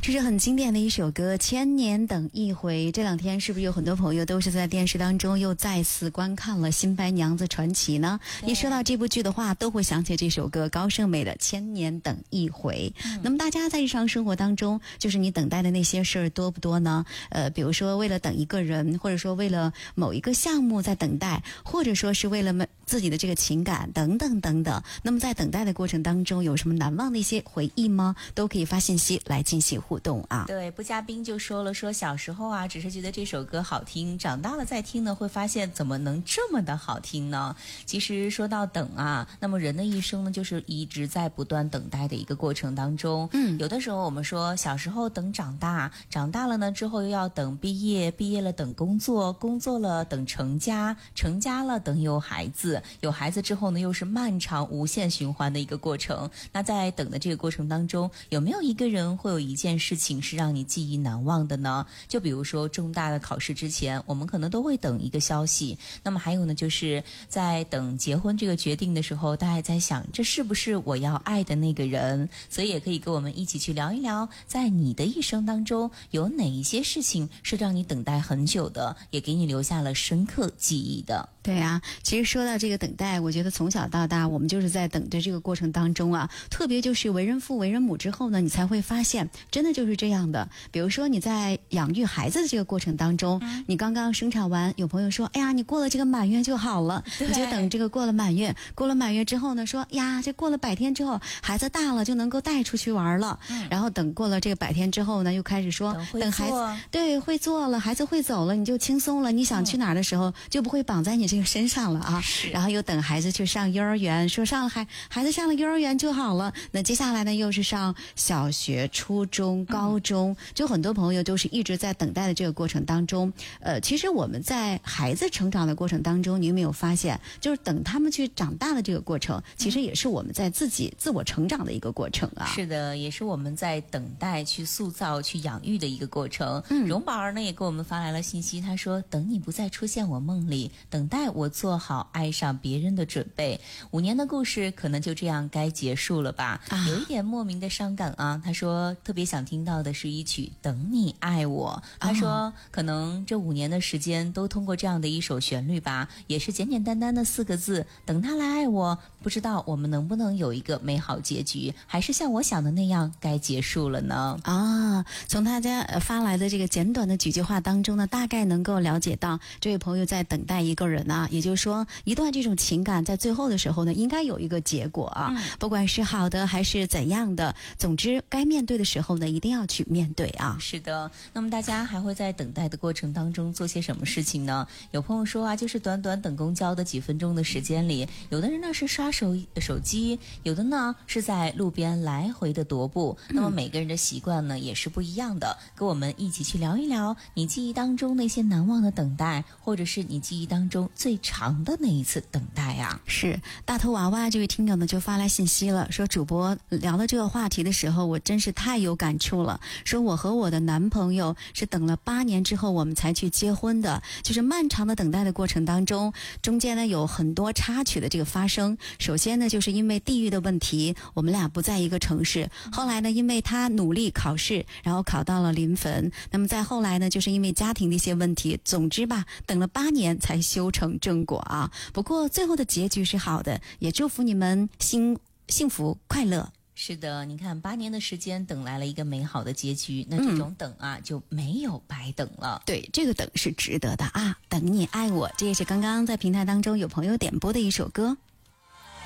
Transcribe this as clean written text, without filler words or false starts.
这是很经典的一首歌《千年等一回》。这两天是不是有很多朋友都是在电视当中又再次观看了《新白娘子传奇》呢？一说到这部剧的话，都会想起这首歌高胜美的《千年等一回》。那么大家在日常生活当中，就是你等待的那些事儿多不多呢？比如说为了等一个人，或者说为了某一个项目在等待，或者说是为了自己的这个情感等等等等。那么在等待的过程当中，有什么难忘的一些回忆吗？都可以发信息来进行互动啊。 对，布嘉宾就说了，说小时候啊，只是觉得这首歌好听，长大了再听呢，会发现怎么能这么的好听呢？其实说到等啊，那么人的一生呢，就是一直在不断等待的一个过程当中。有的时候我们说小时候等长大，长大了呢之后又要等毕业，毕业了等工作，工作了等成家，成家了等有孩子，有孩子之后呢又是漫长无限循环的一个过程。那在等的这个过程当中，有没有一个人会有一件事情是让你记忆难忘的呢？就比如说重大的考试之前，我们可能都会等一个消息。那么还有呢，就是在等结婚这个决定的时候，大家在想这是不是我要爱的那个人？所以也可以跟我们一起去聊一聊，在你的一生当中有哪一些事情是让你等待很久的，也给你留下了深刻记忆的。 对啊，其实说到这个等待，我觉得从小到大我们就是在等的这个过程当中啊，特别就是为人父为人母之后呢，你才会发现真的就是这样的。比如说你在养育孩子的这个过程当中，你刚刚生产完，有朋友说哎呀你过了这个满月就好了，你就等这个过了满月，过了满月之后呢，说呀这过了100天之后孩子大了就能够带出去玩了，然后等过了这个100天之后呢，又开始说等孩子对会坐了，孩子会走了，你就轻松了，你想去哪儿的时候就不会绑在你这个身上了啊。然后又等孩子去上幼儿园，说上了孩子上了幼儿园就好了，那接下来呢又是上小学、初中、高中，就很多朋友都是一直在等待的这个过程当中。其实我们在孩子成长的过程当中，你有没有发现，就是等他们去长大的这个过程，其实也是我们在自己自我成长的一个过程啊。 是的，也是我们在等待去塑造去养育的一个过程。荣宝儿呢也给我们发来了信息，他说等你不再出现我梦里，等待我做好爱上别人的准备。5年的故事可能就这样该结束了吧，有一点莫名的伤感啊。他说特别想听到的是一曲等你爱我，他说可能这5年的时间都通过这样的一首旋律吧，也是简简单单的4个字，等他来爱我。不知道我们能不能有一个美好结局，还是像我想的那样该结束了呢？ 从大家发来的这个简短的几句话当中呢，大概能够了解到这位朋友在等待一个人啊，也就是说一段这种情感在最后的时候呢，应该有一个结果啊，不管是好的还是怎样的，总之该面对的时候呢，一定要去面对啊。 是的，那么大家还会在等待的过程当中做些什么事情呢？有朋友说啊，就是短短等公交的几分钟的时间里，有的人呢是刷手机，有的呢是在路边来回的踱步。那么每个人的习惯呢也是不一样的，跟我们一起去聊一聊你记忆当中那些难忘的等待，或者是你记忆当中最长的那一次等待啊。 是大头娃娃这位听友呢就发来信息了，说主播聊了这个话题的时候，我真是太有感触了。说我和我的男朋友是等了8年之后我们才去结婚的，就是漫长的等待的过程当中，中间呢有很多插曲的这个发生。首先呢就是因为地域的问题，我们俩不在一个城市，后来呢因为他努力考试，然后考到了临汾，那么再后来呢就是因为家庭的一些问题，总之吧等了8年才修成正果啊。不过最后的结局是好的，也祝福你们幸福快乐。 是的，你看8年的时间等来了一个美好的结局，那这种等啊就没有白等了。 对，这个等是值得的啊。等你爱我，这也是刚刚在平台当中有朋友点播的一首歌。